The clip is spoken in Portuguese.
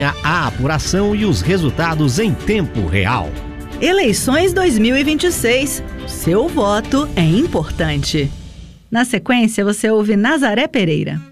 A apuração e os resultados em tempo real. Eleições 2026. Seu voto é importante. Na sequência, você ouve Nazaré Pereira.